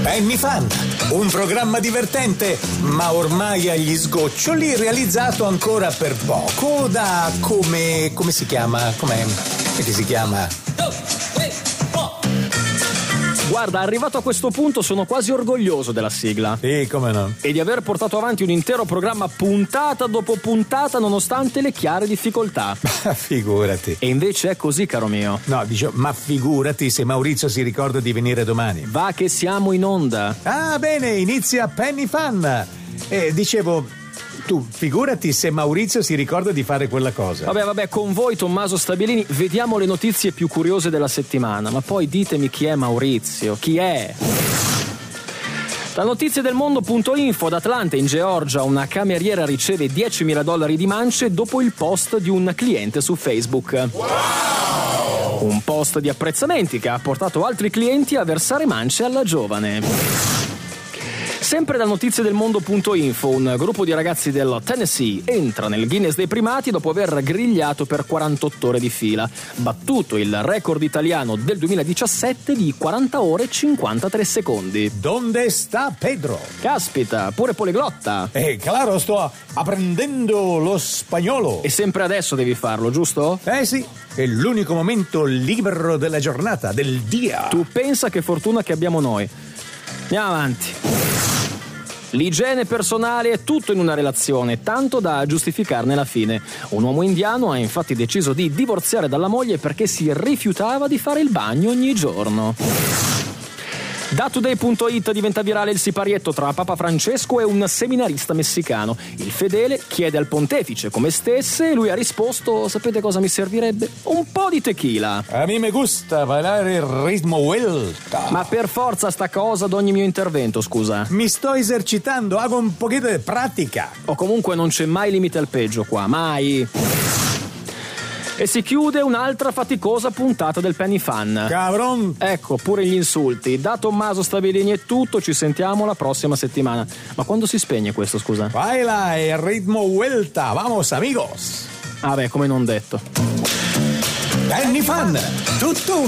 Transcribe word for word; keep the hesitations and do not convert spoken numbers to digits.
Penny Fan, un programma divertente, ma ormai agli sgoccioli, realizzato ancora per poco da come... come si chiama? Com'è? Come si chiama? Guarda, arrivato a questo punto sono quasi orgoglioso della sigla. Sì, come no? E di aver portato avanti un intero programma puntata dopo puntata nonostante le chiare difficoltà. Figurati. E invece è così, caro mio. No, dicevo, ma figurati se Maurizio si ricorda di venire domani. Va che siamo in onda. Ah, bene, inizia Penny Fan. E dicevo... Tu figurati se Maurizio si ricorda di fare quella cosa. Vabbè, vabbè, con voi Tommaso Stabilini vediamo le notizie più curiose della settimana, ma poi ditemi chi è Maurizio, chi è? Da notizie del mondo punto info, ad Atlanta in Georgia una cameriera riceve diecimila dollari di mance dopo il post di un cliente su Facebook. Wow! Un post di apprezzamenti che ha portato altri clienti a versare mance alla giovane. Sempre da notizie del mondo punto info, un gruppo di ragazzi del Tennessee entra nel Guinness dei primati dopo aver grigliato per quarantotto ore di fila, battuto il record italiano del duemiladiciassette di quaranta ore e cinquantatré secondi. Donde sta Pedro? Caspita, pure poliglotta. Eh, claro, sto apprendendo lo spagnolo. E sempre adesso devi farlo, giusto? Eh sì, è l'unico momento libero della giornata, del dia. Tu pensa che fortuna che abbiamo noi. Andiamo avanti. L'igiene personale è tutto in una relazione, tanto da giustificarne la fine. Un uomo indiano ha infatti deciso di divorziare dalla moglie perché si rifiutava di fare il bagno ogni giorno. Da Today punto it diventa virale il siparietto tra Papa Francesco e un seminarista messicano. Il fedele chiede al pontefice come stesse e lui ha risposto: sapete cosa mi servirebbe? Un po' di tequila. A me me gusta ballare il ritmo vuelta. Ma per forza sta cosa ad ogni mio intervento, scusa. Mi sto esercitando, hago un pochino di pratica. O comunque non c'è mai limite al peggio qua, mai. E si chiude un'altra faticosa puntata del Penny Fan. Cabron. Ecco, pure gli insulti. Da Tommaso Stabilini è tutto, ci sentiamo la prossima settimana. Ma quando si spegne questo, scusa? Baila il ritmo vuelta, vamos amigos. Ah beh, come non detto. Penny Fan, tutto